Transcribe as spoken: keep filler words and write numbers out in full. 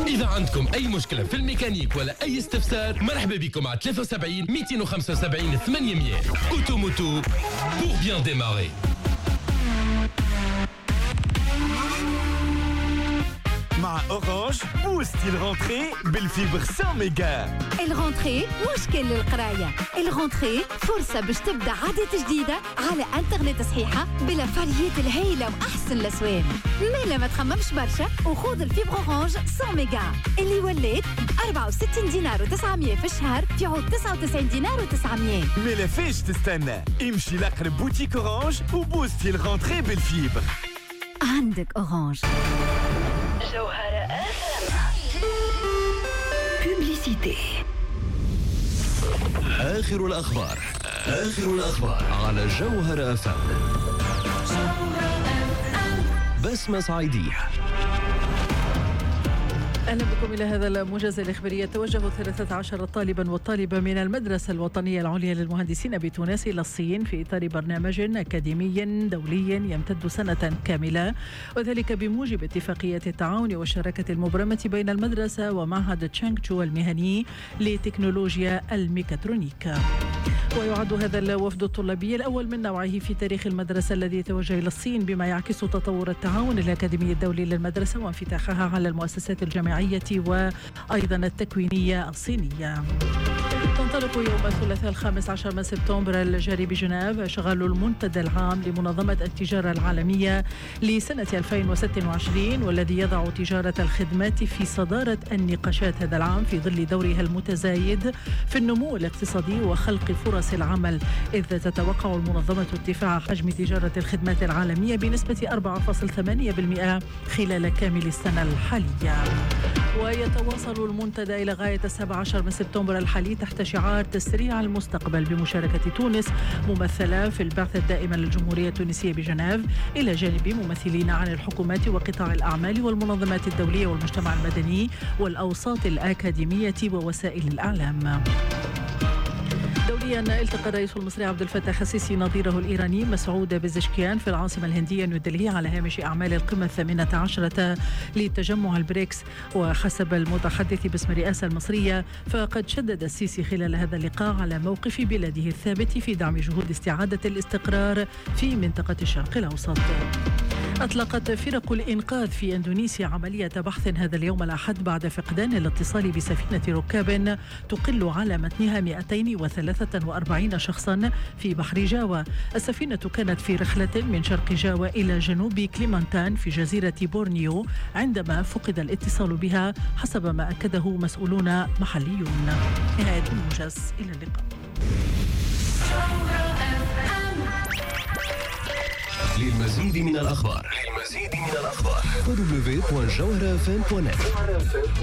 إذا عندكم أي مشكلة في الميكانيك ولا أي استفسار مرحبا بكم على ثلاثة وسبعين مئتين وخمسة وسبعين ثمانمئة. أوتوموتو pour bien démarrer. مع أورانج بوستي الغونتري بالفيبر مية ميجا. الغونتري مش كل القراية، الغونتري فرصة باش تبدأ عادة جديدة على انترنت صحيحة بلا فاريات الهيلة وأحسن الأسوان. مالا ما تخممش برشا وخوض الفيبر أورانج مية ميجا اللي ولات أربعة وستين دينار وتسعمية في الشهر في عود تسعة وتسعين دينار وتسعمية. مالا فيش تستنى، امشي لأقرب بوتيك أورانج وبوستي الغونتري بالفيبر. عندك أورانج. جوهرة بوبليسيتي. آخر الأخبار آخر الأخبار على جوهرة أف أم. بسمة صعيدية. أهلا بكم إلى هذا الموجز الإخباري. يتوجه ثلاثة عشر طالبا وطالبة من المدرسة الوطنية العليا للمهندسين بتونس إلى الصين في إطار برنامج أكاديمي دولي يمتد سنة كاملة، وذلك بموجب اتفاقية التعاون والشراكة المبرمة بين المدرسة ومعهد تشانغتشو المهني لتكنولوجيا الميكاترونيك. ويعد هذا الوفد الطلابي الأول من نوعه في تاريخ المدرسة الذي يتوجه إلى الصين، بما يعكس تطور التعاون الأكاديمي الدولي للمدرسة وانفتاحها على المؤسسات الجامعية وأيضا التكوينية الصينية. تنطلق يوم الثلاثاء الخامس عشر من سبتمبر الجاري بجنيف شغال المنتدى العام لمنظمة التجارة العالمية لسنة ألفين وستة وعشرين، والذي يضع تجارة الخدمات في صدارة النقاشات هذا العام في ظل دورها المتزايد في النمو الاقتصادي وخلق فرص العمل، إذ تتوقع المنظمة ارتفاع حجم تجارة الخدمات العالمية بنسبة أربعة فاصلة ثمانية بالمئة خلال كامل السنة الحالية. ويتواصل المنتدى إلى غاية السابع عشر من سبتمبر الحالي تحت شعار تسريع المستقبل بمشاركة تونس ممثلة في البعثة الدائمة للجمهورية التونسية بجنيف، إلى جانب ممثلين عن الحكومات وقطاع الأعمال والمنظمات الدولية والمجتمع المدني والأوساط الأكاديمية ووسائل الإعلام. دوليا التقى الرئيس المصري عبد الفتاح السيسي نظيره الإيراني مسعود بزشكيان في العاصمة الهندية نيودلهي على هامش أعمال القمة الثامنة عشرة لتجمع البريكس. وحسب المتحدث باسم الرئاسة المصرية فقد شدد السيسي خلال هذا اللقاء على موقف بلاده الثابت في دعم جهود استعادة الاستقرار في منطقة الشرق الأوسط. أطلقت فرق الإنقاذ في إندونيسيا عملية بحث هذا اليوم الأحد بعد فقدان الاتصال بسفينة ركاب تقل على متنها مئتين وثلاثة وأربعين شخصا في بحر جاوا. السفينة كانت في رحلة من شرق جاوا إلى جنوب كليمانتان في جزيرة بورنيو عندما فقد الاتصال بها، حسب ما أكده مسؤولون محليون. نهاية الموجز، إلى اللقاء. للمزيد من الأخبار للمزيد من الأخبار دبليو دبليو دبليو دوت جوهرة اف ام دوت نت.